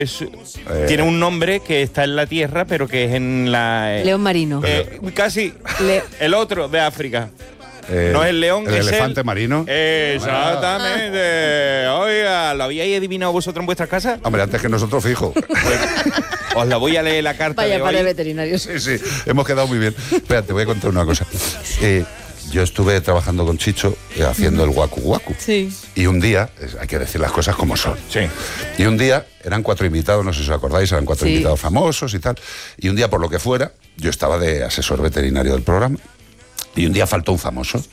Tiene un nombre que está en la tierra, pero que es en la... León marino. Casi el otro de África. No es el león, el es elefante marino. Exactamente. Oiga, ¿lo habíais adivinado vosotros en vuestras casas? Hombre, antes que nosotros, fijo. Os la voy a leer la carta Vaya de par hoy. de veterinarios. Sí, hemos quedado muy bien. Espera, te voy a contar una cosa. Yo estuve trabajando con Chicho haciendo el Waku Waku. Sí. Y un día, hay que decir las cosas como son. Sí. Y un día, eran 4 invitados, no sé si os acordáis, eran 4 invitados famosos y tal. Y un día, por lo que fuera, yo estaba de asesor veterinario del programa. Y un día faltó un famoso.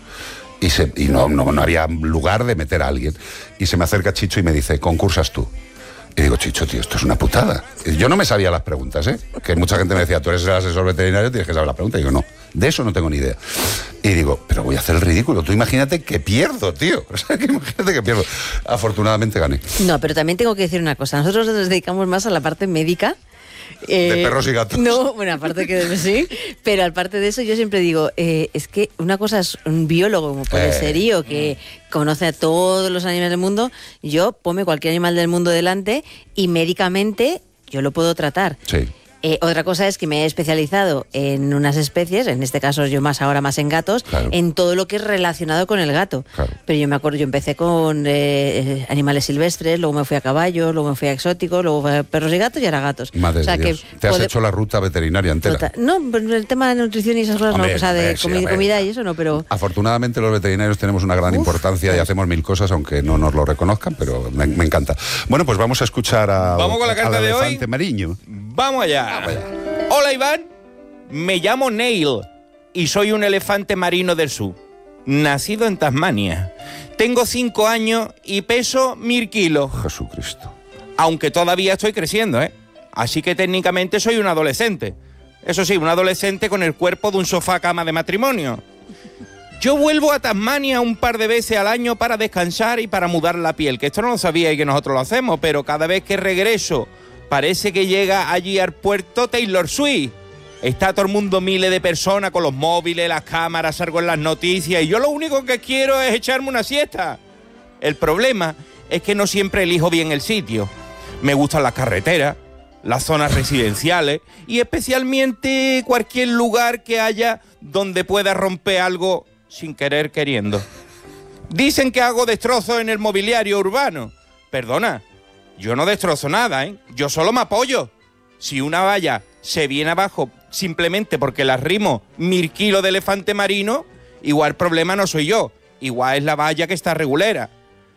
Y no había lugar de meter a alguien. Y se me acerca Chicho y me dice, concursas tú. Y digo, Chicho, tío, esto es una putada. Y yo no me sabía las preguntas, que mucha gente me decía, tú eres el asesor veterinario, tienes que saber las preguntas. Y digo, no, de eso no tengo ni idea. Y digo, pero voy a hacer el ridículo. Tú imagínate que pierdo, tío. O sea, que imagínate que pierdo. Afortunadamente gané. No, pero también tengo que decir una cosa. Nosotros nos dedicamos más a la parte médica. De perros y gatos. No, bueno, aparte que sí, pero aparte de eso yo siempre digo, es que una cosa es un biólogo como puede ser yo, que conoce a todos los animales del mundo, yo ponme cualquier animal del mundo delante y médicamente yo lo puedo tratar. Sí. Otra cosa es que me he especializado en unas especies, en este caso yo ahora más en gatos, claro, en todo lo que es relacionado con el gato. Claro. Pero yo me acuerdo, yo empecé con animales silvestres, luego me fui a caballos, luego me fui a exóticos, luego fui a perros y gatos y ahora gatos. Madre de Dios. Te has hecho la ruta veterinaria entera. No, pero el tema de nutrición y esas cosas Hombre, no, o sea, de sí, comida y eso no, pero... Afortunadamente los veterinarios tenemos una gran importancia y hacemos mil cosas, aunque no nos lo reconozcan, pero me encanta. Bueno, pues vamos a escuchar Vamos con la carta al de hoy. elefante marino. Vamos allá. Hola, Iván. Me llamo Neil y soy un elefante marino del sur, nacido en Tasmania. Tengo 5 años y peso 1000 kilos. Jesucristo. Aunque todavía estoy creciendo, Así que técnicamente soy un adolescente. Eso sí, un adolescente con el cuerpo de un sofá cama de matrimonio. Yo vuelvo a Tasmania un par de veces al año para descansar y para mudar la piel, que esto no lo sabía y que nosotros lo hacemos, pero cada vez que regreso parece que llega allí al puerto Taylor Swift. Está todo el mundo, miles de personas con los móviles, las cámaras, salgo en las noticias y yo lo único que quiero es echarme una siesta. El problema es que no siempre elijo bien el sitio. Me gustan las carreteras, las zonas residenciales y especialmente cualquier lugar que haya donde pueda romper algo sin querer queriendo. Dicen que hago destrozos en el mobiliario urbano. Perdona, yo no destrozo nada, Yo solo me apoyo. Si una valla se viene abajo simplemente porque la arrimo 1000 kilos de elefante marino, igual el problema no soy yo, igual es la valla que está regulera.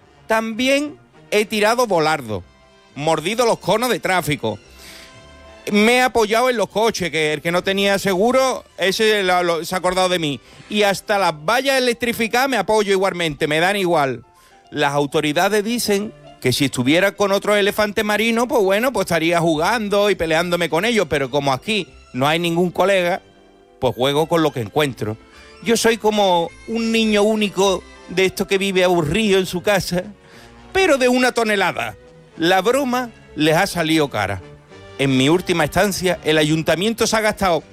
También he tirado volardo, mordido los conos de tráfico. Me he apoyado en los coches, que el que no tenía seguro, ese se ha acordado de mí. Y hasta las vallas electrificadas me apoyo igualmente, me dan igual. Las autoridades dicen que si estuviera con otros elefantes marinos, pues bueno, pues estaría jugando y peleándome con ellos, pero como aquí no hay ningún colega, pues juego con lo que encuentro. Yo soy como un niño único de esto que vive aburrido en su casa, pero de 1 tonelada. La broma les ha salido cara. En mi última estancia, el ayuntamiento se ha gastado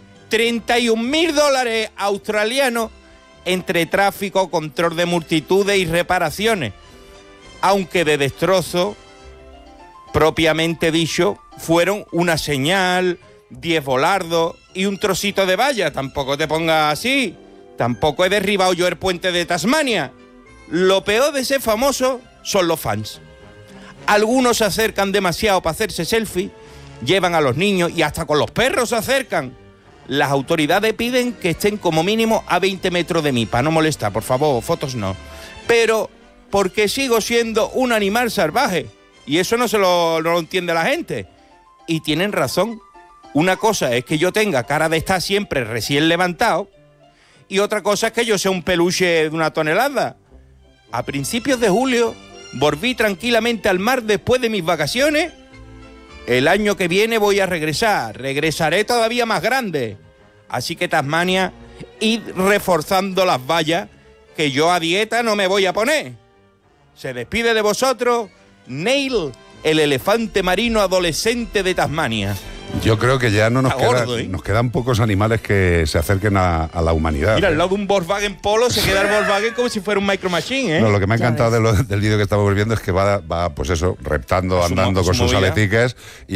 $31.000 australianos entre tráfico, control de multitudes y reparaciones. Aunque de destrozo, propiamente dicho, fueron una señal, 10 volardos y un trocito de valla. Tampoco te pongas así. Tampoco he derribado yo el puente de Tasmania. Lo peor de ser famoso son los fans. Algunos se acercan demasiado para hacerse selfie, llevan a los niños y hasta con los perros se acercan. Las autoridades piden que estén como mínimo a 20 metros de mí, para no molestar, por favor, fotos no. Pero porque sigo siendo un animal salvaje, y eso no lo entiende la gente. Y tienen razón. Una cosa es que yo tenga cara de estar siempre recién levantado, y otra cosa es que yo sea un peluche de 1 tonelada. A principios de julio volví tranquilamente al mar después de mis vacaciones. El año que viene voy a regresaré todavía más grande. Así que Tasmania, id reforzando las vallas, que yo a dieta no me voy a poner. Se despide de vosotros, Neil, el elefante marino adolescente de Tasmania. Yo creo que ya no nos, gordo, nos quedan pocos animales que se acerquen a la humanidad. Mira, al lado de un Volkswagen Polo se queda el Volkswagen como si fuera un Micro Machine, No, lo que me ha encantado del vídeo que estamos viendo es que va pues eso, reptando, andando con sus aleticas.